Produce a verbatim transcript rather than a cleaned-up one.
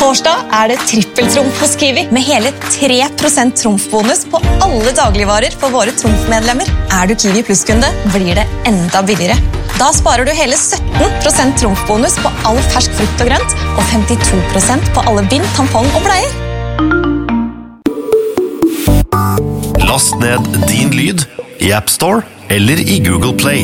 torsdag er det trippeltrumf hos Kiwi, med hele tre prosent trumfbonus på alle dagligvarer for våre trumfmedlemmer. Er du Kiwi Plus-kunde, blir det enda billigere. Da sparer du hele sytten prosent trumfbonus på all fersk frukt og grønt, og femtito prosent på alle bind, tampong og bleier. Last ned Din Lyd i App Store eller i Google Play.